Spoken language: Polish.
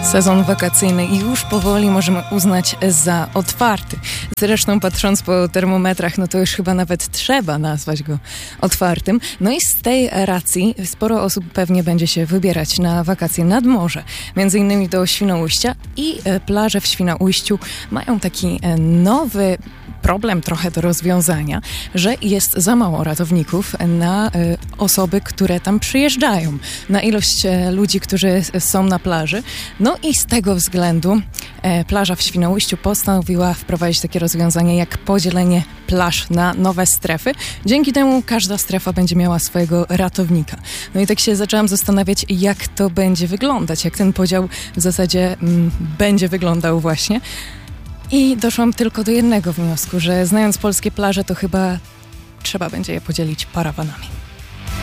Sezon wakacyjny już powoli możemy uznać za otwarty. Zresztą patrząc po termometrach, no to już chyba nawet trzeba nazwać go otwartym. No i z tej racji sporo osób pewnie będzie się wybierać na wakacje nad morze. Między innymi do Świnoujścia i plaże w Świnoujściu mają taki nowy problem trochę do rozwiązania, że jest za mało ratowników na osoby, które tam przyjeżdżają, na ilość ludzi, którzy są na plaży. No i z tego względu plaża w Świnoujściu postanowiła wprowadzić takie rozwiązanie jak podzielenie plaż na nowe strefy. Dzięki temu każda strefa będzie miała swojego ratownika. No i tak się zaczęłam zastanawiać, jak to będzie wyglądać, jak ten podział w zasadzie będzie wyglądał właśnie. I doszłam tylko do jednego wniosku, że znając polskie plaże, to chyba trzeba będzie je podzielić parawanami.